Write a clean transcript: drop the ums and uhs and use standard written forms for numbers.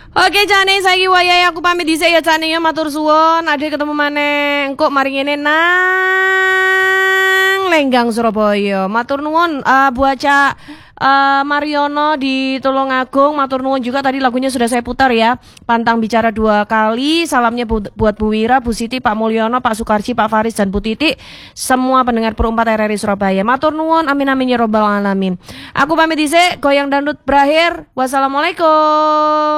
Oke Jane, saiki wayahe aku pamit dhisik ya Jane ya, matur suwun. Ade ketemu maneh engko mari ngene nang Lenggang Surabaya. Matur nuwun buat Cak Mariono di Tulungagung, matur nuwun juga tadi lagunya sudah saya putar ya. Pantang bicara dua kali. Salamnya buat Bu Wira, Bu Siti, Pak Mulyono, Pak Sukarci, Pak Faris dan Bu Titi. Semua pendengar Pro 4 RRI Surabaya. Matur nuwun, amin amin ya robbal alamin. Aku pamit dhisik, goyang dangdut berakhir. Wassalamualaikum.